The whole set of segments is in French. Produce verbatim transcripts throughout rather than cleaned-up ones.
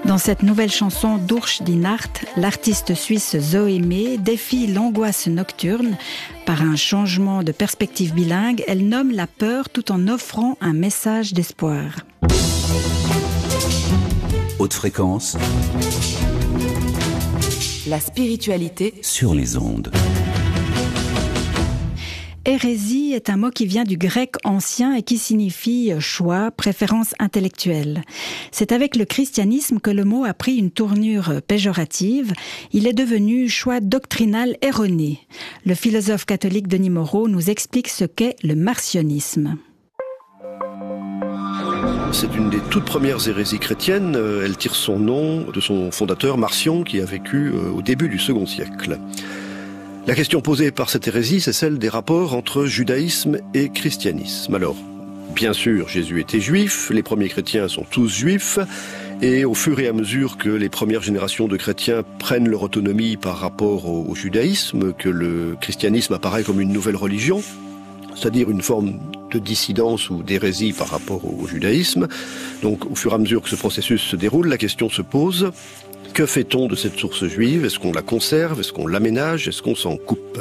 Dans cette nouvelle chanson d'Urch die Nacht, l'artiste suisse Zoé May défie l'angoisse nocturne. Par un changement de perspective bilingue, elle nomme la peur tout en offrant un message d'espoir. Haute fréquence. La spiritualité sur les ondes. Hérésie est un mot qui vient du grec ancien et qui signifie choix, préférence intellectuelle. C'est avec le christianisme que le mot a pris une tournure péjorative. Il est devenu choix doctrinal erroné. Le philosophe catholique Denis Moreau nous explique ce qu'est le marcionisme. C'est une des toutes premières hérésies chrétiennes. Elle tire son nom de son fondateur Marcion, qui a vécu au début du second siècle. La question posée par cette hérésie, c'est celle des rapports entre judaïsme et christianisme. Alors, bien sûr, Jésus était juif, les premiers chrétiens sont tous juifs, et au fur et à mesure que les premières générations de chrétiens prennent leur autonomie par rapport au, au judaïsme, que le christianisme apparaît comme une nouvelle religion, c'est-à-dire une forme de dissidence ou d'hérésie par rapport au, au judaïsme. Donc, au fur et à mesure que ce processus se déroule, la question se pose: que fait-on de cette source juive? Est-ce qu'on la conserve? Est-ce qu'on l'aménage? Est-ce qu'on s'en coupe?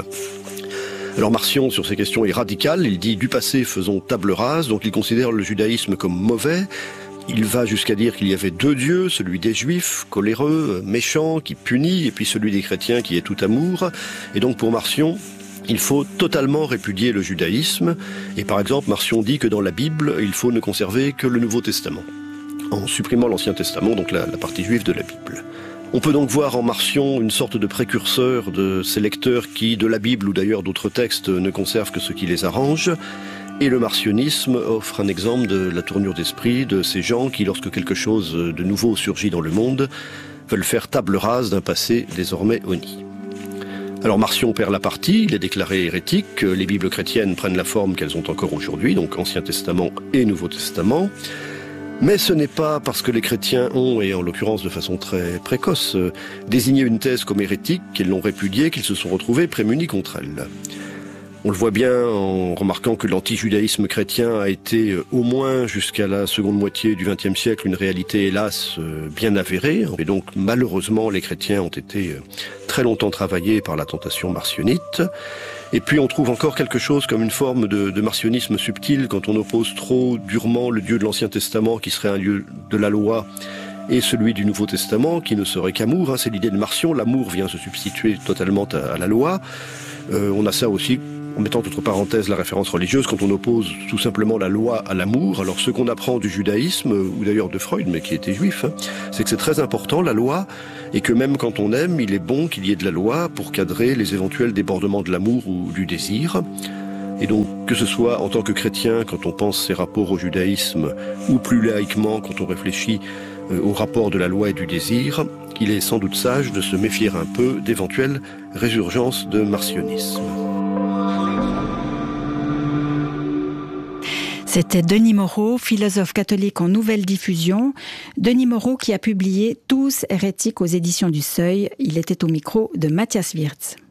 Alors Marcion, sur ces questions, est radical. Il dit: du passé, faisons table rase. Donc il considère le judaïsme comme mauvais. Il va jusqu'à dire qu'il y avait deux dieux, celui des juifs, coléreux, méchant, qui punit, et puis celui des chrétiens, qui est tout amour. Et donc pour Marcion, il faut totalement répudier le judaïsme. Et par exemple, Marcion dit que dans la Bible, il faut ne conserver que le Nouveau Testament, en supprimant l'Ancien Testament, donc la, la partie juive de la Bible. On peut donc voir en Marcion une sorte de précurseur de ces lecteurs qui, de la Bible ou d'ailleurs d'autres textes, ne conservent que ce qui les arrange. Et le marcionisme offre un exemple de la tournure d'esprit de ces gens qui, lorsque quelque chose de nouveau surgit dans le monde, veulent faire table rase d'un passé désormais honni. Alors Marcion perd la partie, il est déclaré hérétique, les Bibles chrétiennes prennent la forme qu'elles ont encore aujourd'hui, donc Ancien Testament et Nouveau Testament. Mais ce n'est pas parce que les chrétiens ont, et en l'occurrence de façon très précoce, euh, désigné une thèse comme hérétique, qu'ils l'ont répudiée, qu'ils se sont retrouvés prémunis contre elle. On le voit bien en remarquant que l'anti-judaïsme chrétien a été, euh, au moins jusqu'à la seconde moitié du vingtième siècle, une réalité hélas euh, bien avérée. Et donc malheureusement les chrétiens ont été euh, très longtemps travaillés par la tentation marcionite. Et puis on trouve encore quelque chose comme une forme de, de marcionisme subtil quand on oppose trop durement le Dieu de l'Ancien Testament, qui serait un Dieu de la loi, et celui du Nouveau Testament, qui ne serait qu'amour. Hein, c'est l'idée de Marcion, l'amour vient se substituer totalement à, à la loi. Euh, on a ça aussi, en mettant entre parenthèses la référence religieuse, quand on oppose tout simplement la loi à l'amour. Alors ce qu'on apprend du judaïsme, ou d'ailleurs de Freud, mais qui était juif, hein, c'est que c'est très important, la loi, et que même quand on aime, il est bon qu'il y ait de la loi pour cadrer les éventuels débordements de l'amour ou du désir. Et donc, que ce soit en tant que chrétien, quand on pense ses rapports au judaïsme, ou plus laïquement, quand on réfléchit euh, au rapport de la loi et du désir, il est sans doute sage de se méfier un peu d'éventuelles résurgences de marcionisme. C'était Denis Moreau, philosophe catholique en nouvelle diffusion. Denis Moreau qui a publié Tous hérétiques aux éditions du Seuil. Il était au micro de Mathias Wirtz.